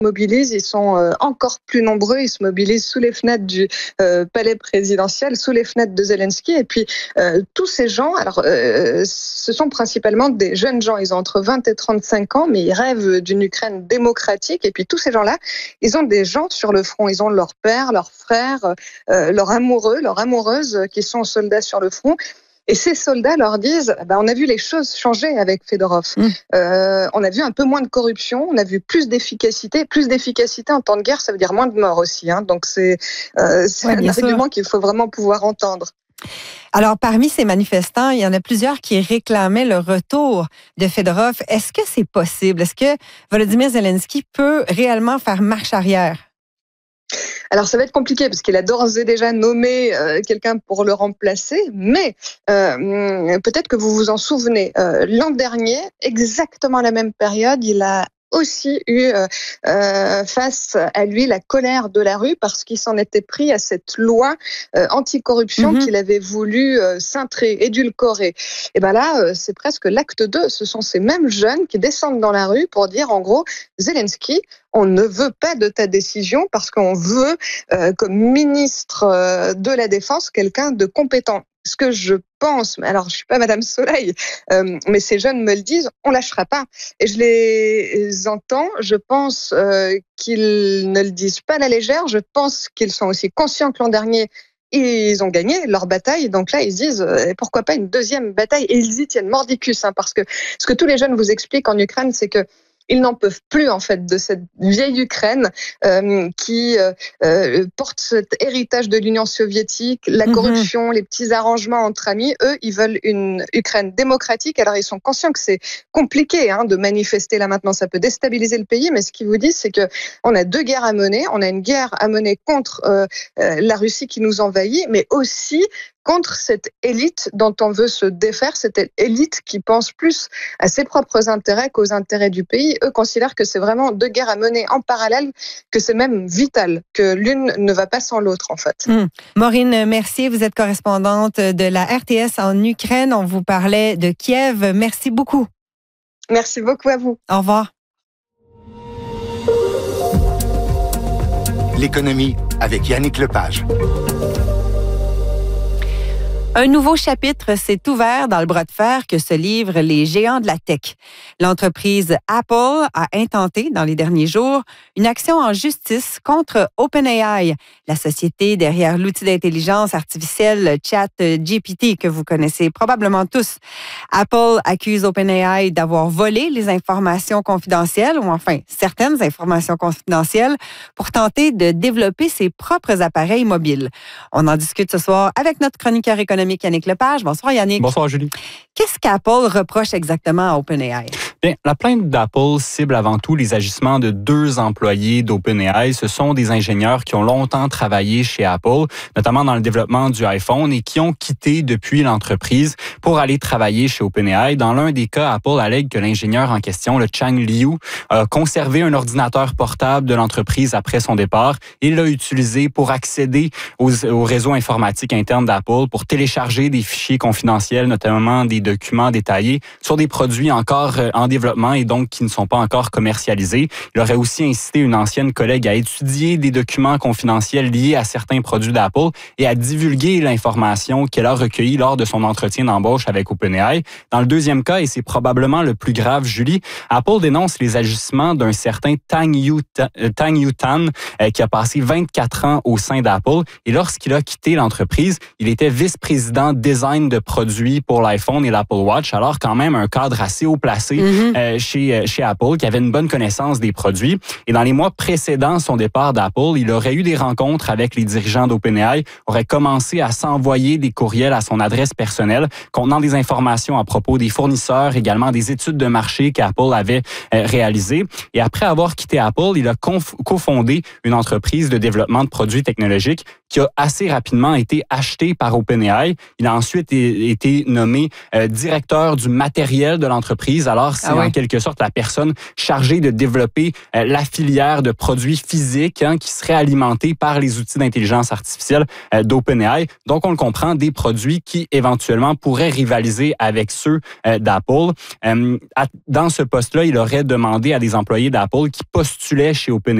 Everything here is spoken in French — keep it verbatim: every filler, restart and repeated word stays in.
mobilisent, ils sont euh, encore plus nombreux, ils se mobilisent sous les fenêtres du euh, palais présidentiel, sous les fenêtres de Zelensky. Et puis, euh, tous ces gens, alors, euh, ce sont principalement des jeunes gens, ils ont entre vingt et trente-cinq ans, mais ils rêvent d'une Ukraine démocratique. Et puis, tous ces gens-là, ils ont des gens sur le front, ils ont leur père, leurs frères, euh, leurs amoureux, leurs amoureuses qui sont soldats sur le front. Et ces soldats leur disent, bah, on a vu les choses changer avec Fedorov. Mmh. Euh, on a vu un peu moins de corruption, on a vu plus d'efficacité. Plus d'efficacité en temps de guerre, ça veut dire moins de morts aussi. Hein. Donc c'est, euh, c'est ouais, un argument sûr. Qu'il faut vraiment pouvoir entendre. Alors, parmi ces manifestants, il y en a plusieurs qui réclamaient le retour de Fedorov. Est-ce que c'est possible? Est-ce que Volodymyr Zelensky peut réellement faire marche arrière? Alors, ça va être compliqué parce qu'il a d'ores et déjà nommé euh, quelqu'un pour le remplacer, mais euh, peut-être que vous vous en souvenez. Euh, l'an dernier, exactement à la même période, il a aussi eu euh, euh, face à lui la colère de la rue parce qu'il s'en était pris à cette loi euh, anticorruption mmh. qu'il avait voulu euh, cintrer, édulcorer. Et ben là, euh, c'est presque l'acte deux. Ce sont ces mêmes jeunes qui descendent dans la rue pour dire en gros, Zelensky, on ne veut pas de ta décision parce qu'on veut, euh, comme ministre euh, de la Défense, quelqu'un de compétent. Ce que je pense, alors je suis pas Madame Soleil, euh, mais ces jeunes me le disent, on lâchera pas. Et je les entends, je pense euh, qu'ils ne le disent pas à la légère, je pense qu'ils sont aussi conscients que l'an dernier, ils ont gagné leur bataille, donc là ils se disent euh, pourquoi pas une deuxième bataille, et ils y tiennent mordicus, hein, parce que ce que tous les jeunes vous expliquent en Ukraine, c'est que ils n'en peuvent plus en fait de cette vieille Ukraine euh, qui euh, euh, porte cet héritage de l'Union soviétique, la corruption, mmh. les petits arrangements entre amis. Eux, ils veulent une Ukraine démocratique. Alors ils sont conscients que c'est compliqué hein, de manifester là maintenant, ça peut déstabiliser le pays. Mais ce qu'ils vous disent, c'est que on a deux guerres à mener. On a une guerre à mener contre euh, euh, la Russie qui nous envahit, mais aussi contre cette élite dont on veut se défaire, cette élite qui pense plus à ses propres intérêts qu'aux intérêts du pays. Eux considèrent que c'est vraiment deux guerres à mener en parallèle, que c'est même vital, que l'une ne va pas sans l'autre en fait. Mmh. Maureen Mercier, vous êtes correspondante de la R T S en Ukraine. On vous parlait de Kiev. Merci beaucoup. Merci beaucoup à vous. Au revoir. L'économie avec Yannick Lepage. Un nouveau chapitre s'est ouvert dans le bras de fer que se livrent les géants de la tech. L'entreprise Apple a intenté, dans les derniers jours, une action en justice contre OpenAI, la société derrière l'outil d'intelligence artificielle ChatGPT que vous connaissez probablement tous. Apple accuse OpenAI d'avoir volé les informations confidentielles, ou enfin certaines informations confidentielles, pour tenter de développer ses propres appareils mobiles. On en discute ce soir avec notre chroniqueur économique Yannick Lepage. Bonsoir Yannick. Bonsoir Julie. Qu'est-ce qu'Apple reproche exactement à OpenAI? Bien, la plainte d'Apple cible avant tout les agissements de deux employés d'OpenAI. Ce sont des ingénieurs qui ont longtemps travaillé chez Apple, notamment dans le développement du iPhone, et qui ont quitté depuis l'entreprise pour aller travailler chez OpenAI. Dans l'un des cas, Apple allègue que l'ingénieur en question, le Chang Liu, a conservé un ordinateur portable de l'entreprise après son départ et l'a utilisé pour accéder aux, au réseau informatique interne d'Apple pour télécharger des fichiers confidentiels, notamment des documents détaillés sur des produits encore en développement et donc qui ne sont pas encore commercialisés. Il aurait aussi incité une ancienne collègue à étudier des documents confidentiels liés à certains produits d'Apple et à divulguer l'information qu'elle a recueillie lors de son entretien d'embauche avec OpenAI. Dans le deuxième cas, et c'est probablement le plus grave, Julie, Apple dénonce les agissements d'un certain Tang Yutan, Tang Yutan euh, qui a passé vingt-quatre ans au sein d'Apple et lorsqu'il a quitté l'entreprise, il était vice-président design de produits pour l'iPhone et l'Apple Watch, alors quand même un cadre assez haut placé mm-hmm. euh, chez, chez Apple, qui avait une bonne connaissance des produits. Et dans les mois précédant son départ d'Apple, il aurait eu des rencontres avec les dirigeants d'OpenAI, aurait commencé à s'envoyer des courriels à son adresse personnelle contenant des informations à propos des fournisseurs, également des études de marché qu'Apple avait euh, réalisées. Et après avoir quitté Apple, il a conf- cofondé une entreprise de développement de produits technologiques qui a assez rapidement été achetée par OpenAI. Il a ensuite été nommé euh, directeur du matériel de l'entreprise. Alors, c'est C'est Ah ouais. en quelque sorte la personne chargée de développer euh, la filière de produits physiques hein, qui seraient alimentés par les outils d'intelligence artificielle euh, d'OpenAI. Donc, on le comprend, des produits qui éventuellement pourraient rivaliser avec ceux euh, d'Apple. Euh, à, dans ce poste-là, il aurait demandé à des employés d'Apple qui postulaient chez OpenAI